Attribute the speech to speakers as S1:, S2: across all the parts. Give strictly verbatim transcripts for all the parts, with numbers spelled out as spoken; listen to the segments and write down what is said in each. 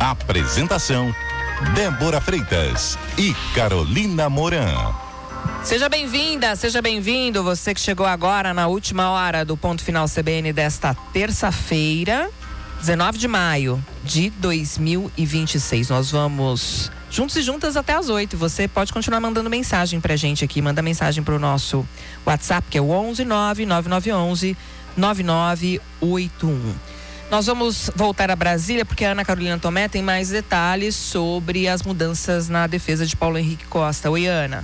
S1: Apresentação: Débora Freitas e Carolina Moran.
S2: Seja bem-vinda, seja bem-vindo, você que chegou agora na última hora do Ponto Final C B N desta terça-feira, dezenove de maio de dois mil e vinte e seis. Nós vamos juntos e juntas até as oito. Você pode continuar mandando mensagem pra gente aqui. Manda mensagem pro nosso WhatsApp, que é o onze nove nove nove onze nove nove oito um. Nós vamos voltar a Brasília porque a Ana Carolina Tomé tem mais detalhes sobre as mudanças na defesa de Paulo Henrique Costa. Oi, Ana.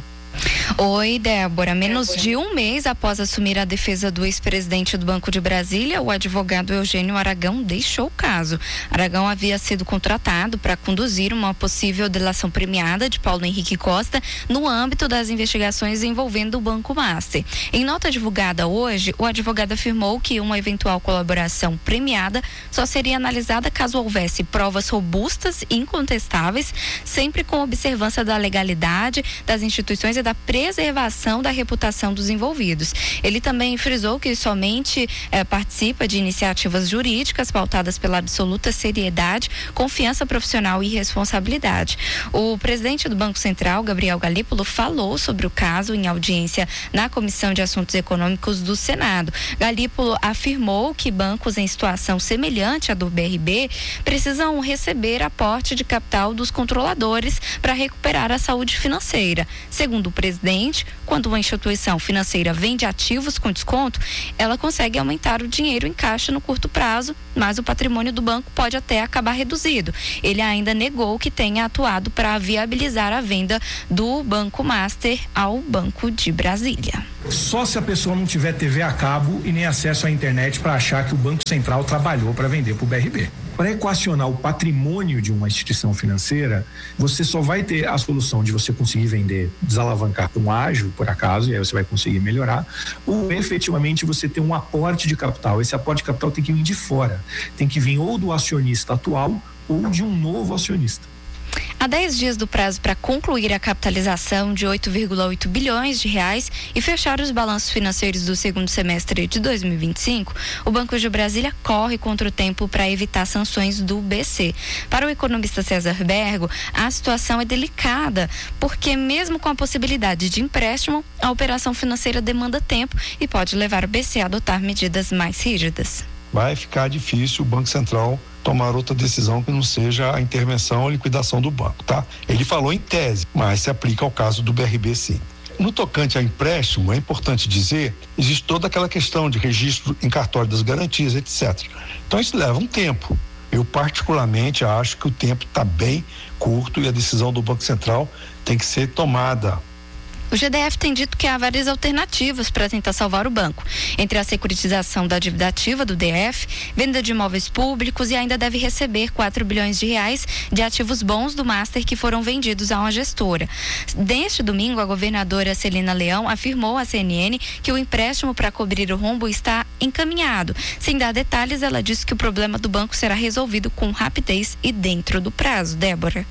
S3: Oi, Débora. Menos de um mês após assumir a defesa do ex-presidente do Banco de Brasília, o advogado Eugênio Aragão deixou o caso. Aragão havia sido contratado para conduzir uma possível delação premiada de Paulo Henrique Costa no âmbito das investigações envolvendo o Banco Master. Em nota divulgada hoje, o advogado afirmou que uma eventual colaboração premiada só seria analisada caso houvesse provas robustas e incontestáveis, sempre com observância da legalidade das instituições e da preservação da reputação dos envolvidos. Ele também frisou que somente eh, participa de iniciativas jurídicas pautadas pela absoluta seriedade, confiança profissional e responsabilidade. O presidente do Banco Central, Gabriel Galípolo, falou sobre o caso em audiência na Comissão de Assuntos Econômicos do Senado. Galípolo afirmou que bancos em situação semelhante à do B R B precisam receber aporte de capital dos controladores para recuperar a saúde financeira. Segundo o presidente, quando uma instituição financeira vende ativos com desconto, ela consegue aumentar o dinheiro em caixa no curto prazo, mas o patrimônio do banco pode até acabar reduzido. Ele ainda negou que tenha atuado para viabilizar a venda do Banco Master ao Banco de Brasília.
S4: Só se a pessoa não tiver T V a cabo e nem acesso à internet para achar que o Banco Central trabalhou para vender para o B R B. Para equacionar o patrimônio de uma instituição financeira, você só vai ter a solução de você conseguir vender, desalavancar com ágio, por acaso, e aí você vai conseguir melhorar, ou efetivamente você ter um aporte de capital. Esse aporte de capital tem que vir de fora, tem que vir ou do acionista atual ou de um novo acionista.
S3: Há dez dias do prazo para concluir a capitalização de oito vírgula oito bilhões de reais e fechar os balanços financeiros do segundo semestre de dois mil e vinte e cinco, o Banco de Brasília corre contra o tempo para evitar sanções do B C. Para o economista César Bergo, a situação é delicada, porque mesmo com a possibilidade de empréstimo, a operação financeira demanda tempo e pode levar o B C a adotar medidas mais rígidas.
S5: Vai ficar difícil o Banco Central tomar outra decisão que não seja a intervenção ou liquidação do banco, tá? Ele falou em tese, mas se aplica ao caso do B R B sim. No tocante a empréstimo, é importante dizer, existe toda aquela questão de registro em cartório das garantias, etcétera. Então isso leva um tempo. Eu particularmente acho que o tempo está bem curto e a decisão do Banco Central tem que ser tomada.
S3: O G D F tem dito que há várias alternativas para tentar salvar o banco, entre a securitização da dívida ativa do D F, venda de imóveis públicos e ainda deve receber quatro bilhões de reais de ativos bons do Master que foram vendidos a uma gestora. Neste domingo, a governadora Celina Leão afirmou à C N N que o empréstimo para cobrir o rombo está encaminhado. Sem dar detalhes, ela disse que o problema do banco será resolvido com rapidez e dentro do prazo. Débora.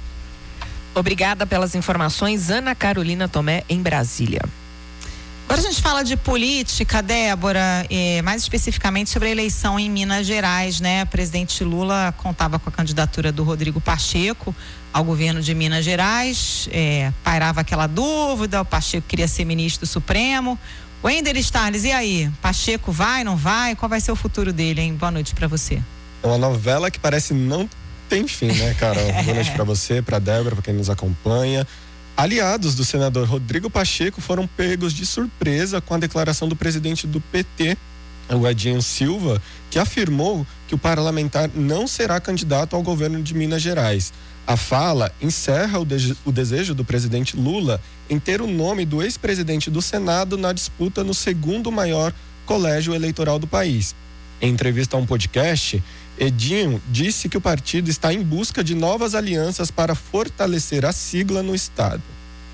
S2: Obrigada pelas informações, Ana Carolina Tomé, em Brasília.
S6: Agora a gente fala de política, Débora, eh, mais especificamente sobre a eleição em Minas Gerais, né? O presidente Lula contava com a candidatura do Rodrigo Pacheco ao governo de Minas Gerais, eh, pairava aquela dúvida, o Pacheco queria ser ministro supremo. Wender Starles, e aí? Pacheco vai, não vai? Qual vai ser o futuro dele, hein? Boa noite pra você.
S7: Uma novela que parece não tem fim, né, Carol? Boa noite pra você, pra Débora, pra quem nos acompanha. Aliados do senador Rodrigo Pacheco foram pegos de surpresa com a declaração do presidente do P T, o Edinho Silva, que afirmou que o parlamentar não será candidato ao governo de Minas Gerais. A fala encerra o, de- o desejo do presidente Lula em ter o nome do ex-presidente do Senado na disputa no segundo maior colégio eleitoral do país. Em entrevista a um podcast, Edinho disse que o partido está em busca de novas alianças para fortalecer a sigla no estado.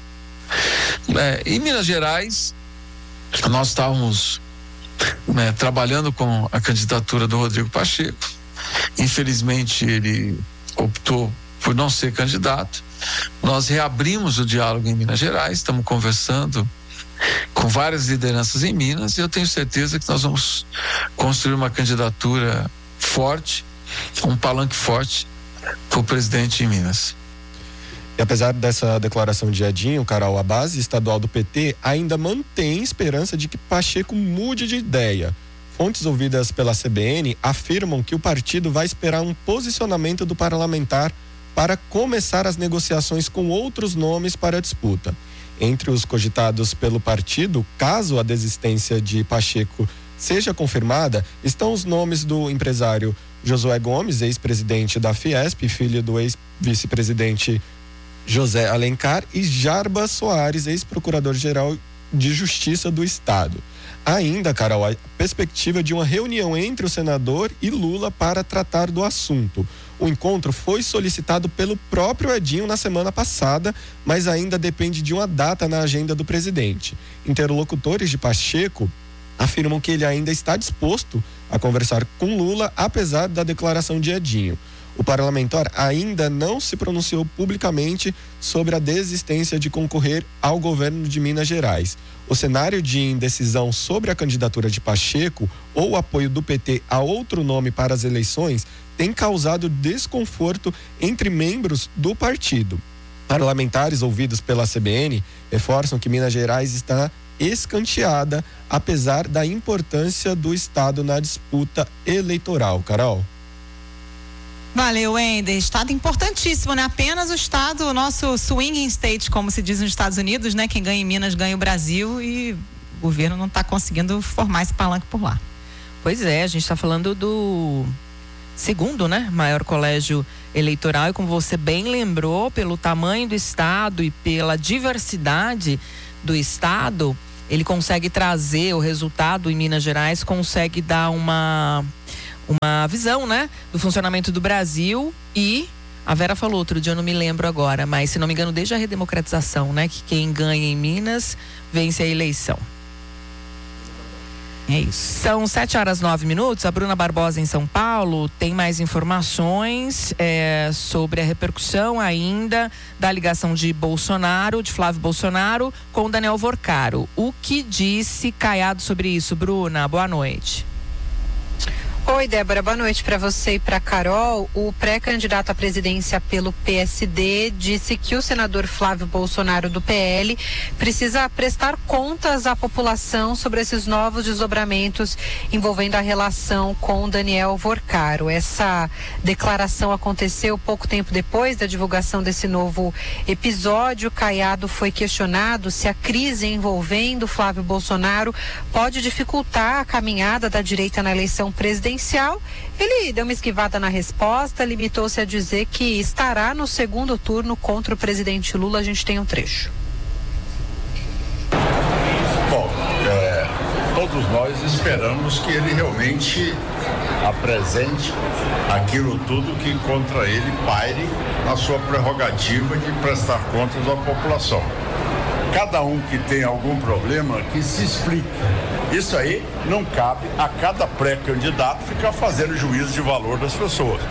S8: É, em Minas Gerais, nós estávamos né, trabalhando com a candidatura do Rodrigo Pacheco. Infelizmente, ele optou por não ser candidato. Nós reabrimos o diálogo em Minas Gerais, estamos conversando com várias lideranças em Minas e eu tenho certeza que nós vamos construir uma candidatura forte, um palanque forte para o presidente em Minas.
S7: E apesar dessa declaração de Edinho, Carol, a base estadual do P T ainda mantém esperança de que Pacheco mude de ideia. Fontes ouvidas pela C B N afirmam que o partido vai esperar um posicionamento do parlamentar para começar as negociações com outros nomes para a disputa. Entre os cogitados pelo partido, caso a desistência de Pacheco seja confirmada, estão os nomes do empresário Josué Gomes, ex-presidente da Fiesp, filho do ex-vice-presidente José Alencar, e Jarbas Soares, ex-procurador-geral de Justiça do Estado. Ainda, Carol, a perspectiva de uma reunião entre o senador e Lula para tratar do assunto. O encontro foi solicitado pelo próprio Edinho na semana passada, mas ainda depende de uma data na agenda do presidente. Interlocutores de Pacheco afirmam que ele ainda está disposto a conversar com Lula, apesar da declaração de Edinho. O parlamentar ainda não se pronunciou publicamente sobre a desistência de concorrer ao governo de Minas Gerais. O cenário de indecisão sobre a candidatura de Pacheco ou o apoio do P T a outro nome para as eleições tem causado desconforto entre membros do partido. Parlamentares ouvidos pela C B N reforçam que Minas Gerais está escanteada, apesar da importância do estado na disputa eleitoral. Carol.
S6: Valeu, Wender. Estado importantíssimo, né? Apenas o estado, o nosso swinging state, como se diz nos Estados Unidos, né? Quem ganha em Minas ganha o Brasil, e o governo não está conseguindo formar esse palanque por lá.
S2: Pois é, a gente está falando do segundo, né? Maior colégio eleitoral, e como você bem lembrou, pelo tamanho do estado e pela diversidade do estado, ele consegue trazer o resultado em Minas Gerais, consegue dar uma uma visão, né, do funcionamento do Brasil. E a Vera falou outro dia, eu não me lembro agora, mas se não me engano desde a redemocratização, né, que quem ganha em Minas vence a eleição.
S6: É isso.
S2: São sete horas nove minutos. A Bruna Barbosa em São Paulo tem mais informações é, sobre a repercussão ainda da ligação de Bolsonaro, de Flávio Bolsonaro, com Daniel Vorcaro. O que disse Caiado sobre isso, Bruna? Boa noite.
S9: Oi, Débora, boa noite para você e para Carol. O pré-candidato à presidência pelo P S D disse que o senador Flávio Bolsonaro do P L precisa prestar contas à população sobre esses novos desdobramentos envolvendo a relação com Daniel Vorcaro. Essa declaração aconteceu pouco tempo depois da divulgação desse novo episódio. Caiado foi questionado se a crise envolvendo Flávio Bolsonaro pode dificultar a caminhada da direita na eleição presidencial. Ele deu uma esquivada na resposta, limitou-se a dizer que estará no segundo turno contra o presidente Lula. A gente tem um trecho.
S10: Bom, é, todos nós esperamos que ele realmente apresente aquilo tudo que contra ele paire na sua prerrogativa de prestar contas à população. Cada um que tem algum problema, que se explique. Isso aí não cabe a cada pré-candidato ficar fazendo juízo de valor das pessoas.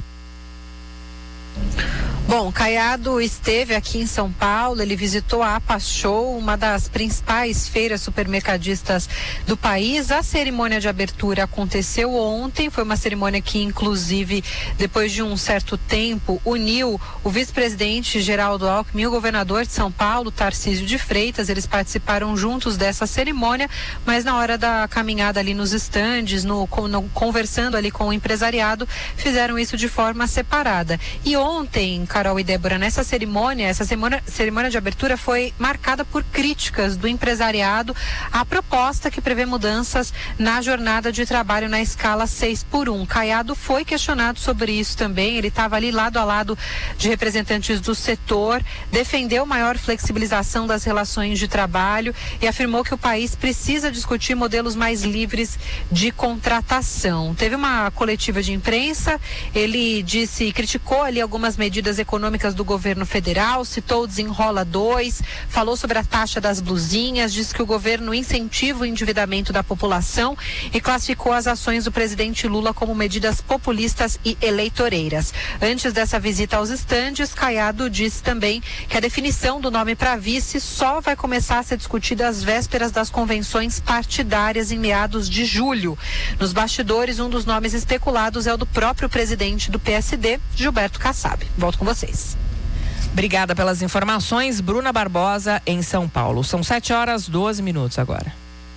S9: Bom, Caiado esteve aqui em São Paulo, ele visitou a APA Show, uma das principais feiras supermercadistas do país. A cerimônia de abertura aconteceu ontem, foi uma cerimônia que, inclusive, depois de um certo tempo, uniu o vice-presidente Geraldo Alckmin e o governador de São Paulo, Tarcísio de Freitas. Eles participaram juntos dessa cerimônia, mas na hora da caminhada ali nos estandes, no, no, conversando ali com o empresariado, fizeram isso de forma separada. E ontem, Carol e Débora, nessa cerimônia, essa cerimônia, cerimônia de abertura foi marcada por críticas do empresariado à proposta que prevê mudanças na jornada de trabalho na escala seis por um. Caiado foi questionado sobre isso também, ele estava ali lado a lado de representantes do setor, defendeu maior flexibilização das relações de trabalho e afirmou que o país precisa discutir modelos mais livres de contratação. Teve uma coletiva de imprensa, ele disse, criticou ali algumas medidas econômicas econômicas do governo federal, citou o Desenrola dois, falou sobre a taxa das blusinhas, disse que o governo incentiva o endividamento da população e classificou as ações do presidente Lula como medidas populistas e eleitoreiras. Antes dessa visita aos estandes, Caiado disse também que a definição do nome para vice só vai começar a ser discutida às vésperas das convenções partidárias em meados de julho. Nos bastidores, um dos nomes especulados é o do próprio presidente do P S D, Gilberto Kassab. Volto com vocês.
S2: Obrigada pelas informações, Bruna Barbosa, em São Paulo. São sete horas, doze minutos agora.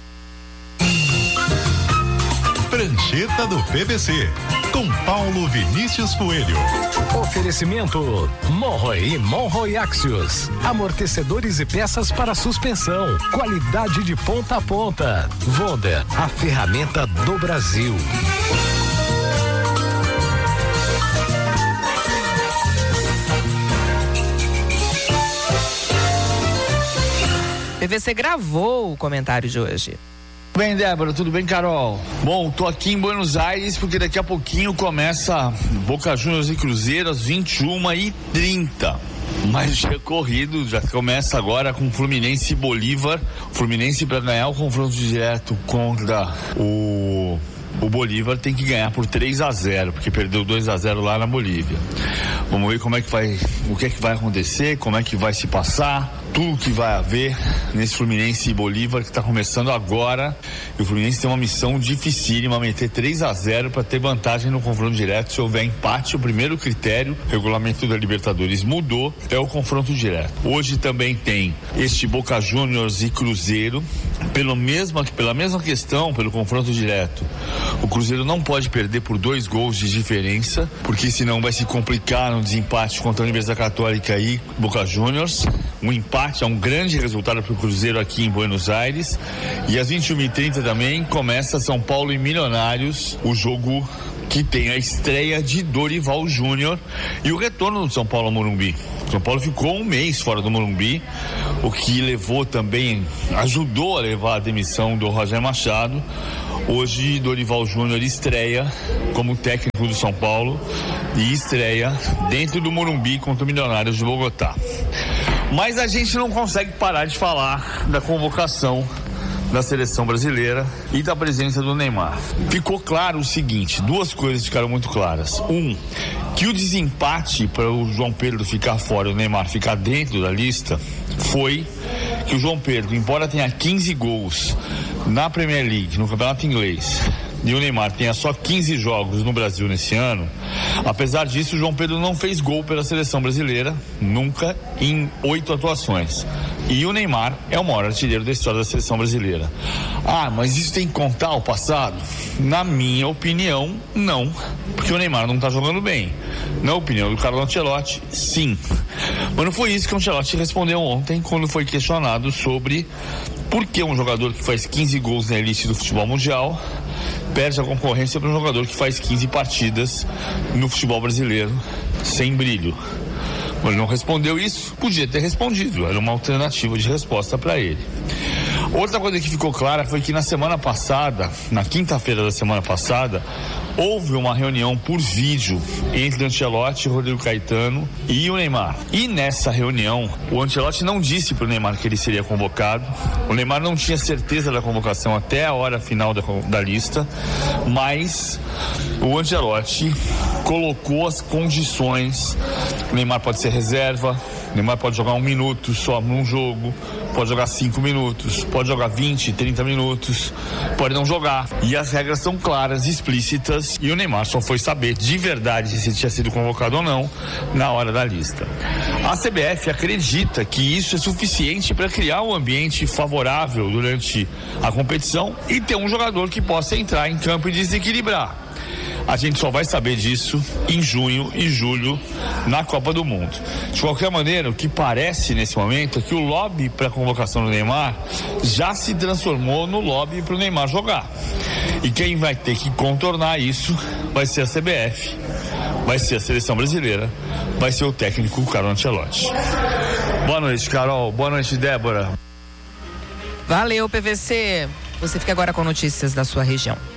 S1: Prancheta do P V C, com Paulo Vinícius Coelho.
S11: Oferecimento Monroe e Monroe Axios. Amortecedores e peças para suspensão. Qualidade de ponta a ponta. Vonda, a ferramenta do Brasil.
S2: P V C gravou o comentário de hoje.
S12: Tudo bem, Débora? Tudo bem, Carol? Bom, tô aqui em Buenos Aires porque daqui a pouquinho começa Boca Juniors e Cruzeiro às vinte e uma e trinta. Mas já corrido, já começa agora com Fluminense e Bolívar. Fluminense, para ganhar o confronto direto contra o o Bolívar, tem que ganhar por três a zero, porque perdeu dois a zero lá na Bolívia. Vamos ver como é que vai, o que é que vai acontecer, como é que vai se passar, tudo que vai haver nesse Fluminense e Bolívar que está começando agora. E o Fluminense tem uma missão dificílima, meter três a zero para ter vantagem no confronto direto. Se houver empate, o primeiro critério, o regulamento da Libertadores mudou, é o confronto direto. Hoje também tem este Boca Juniors e Cruzeiro, pelo mesma, pela mesma questão, pelo confronto direto. O Cruzeiro não pode perder por dois gols de diferença, porque senão vai se complicar no desempate contra a Universidade Católica e Boca Juniors. Um empate é um grande resultado para o Cruzeiro aqui em Buenos Aires. E às vinte e uma e trinta também começa São Paulo e Milionários, o jogo que tem a estreia de Dorival Júnior e o retorno do São Paulo ao Morumbi. O São Paulo ficou um mês fora do Morumbi, o que levou também, ajudou a levar a demissão do Roger Machado. Hoje, Dorival Júnior estreia como técnico do São Paulo e estreia dentro do Morumbi contra o Milionários de Bogotá. Mas a gente não consegue parar de falar da convocação da seleção brasileira e da presença do Neymar. Ficou claro o seguinte, duas coisas ficaram muito claras. Um, que o desempate para o João Pedro ficar fora e o Neymar ficar dentro da lista foi que o João Pedro, embora tenha quinze gols na Premier League, no Campeonato Inglês, e o Neymar tenha só quinze jogos no Brasil nesse ano, apesar disso, o João Pedro não fez gol pela seleção brasileira, nunca, em oito atuações. E o Neymar é o maior artilheiro da história da seleção brasileira. Ah, mas isso tem que contar o passado? Na minha opinião, não, porque o Neymar não está jogando bem. Na opinião do Carlo Ancelotti, sim. Mas não foi isso que o Ancelotti respondeu ontem, quando foi questionado sobre por que um jogador que faz quinze gols na elite do futebol mundial perde a concorrência para um jogador que faz quinze partidas no futebol brasileiro sem brilho. Ele não respondeu isso, podia ter respondido, era uma alternativa de resposta para ele. Outra coisa que ficou clara foi que na semana passada, na quinta-feira da semana passada, houve uma reunião por vídeo entre Ancelotti, Rodrigo Caetano e o Neymar. E nessa reunião, o Ancelotti não disse para o Neymar que ele seria convocado. O Neymar não tinha certeza da convocação até a hora final da, da lista, mas o Ancelotti colocou as condições. O Neymar pode ser reserva, o Neymar pode jogar um minuto só num jogo, pode jogar cinco minutos, pode jogar vinte, trinta minutos, pode não jogar. E as regras são claras, explícitas, e o Neymar só foi saber de verdade se tinha sido convocado ou não na hora da lista. A C B F acredita que isso é suficiente para criar um ambiente favorável durante a competição e ter um jogador que possa entrar em campo e desequilibrar. A gente só vai saber disso em junho e julho na Copa do Mundo. De qualquer maneira, o que parece nesse momento é que o lobby para a convocação do Neymar já se transformou no lobby para o Neymar jogar. E quem vai ter que contornar isso vai ser a C B F, vai ser a seleção brasileira, vai ser o técnico Carlo Ancelotti. Boa noite, Carol. Boa noite, Débora.
S2: Valeu, P V C. Você fica agora com notícias da sua região.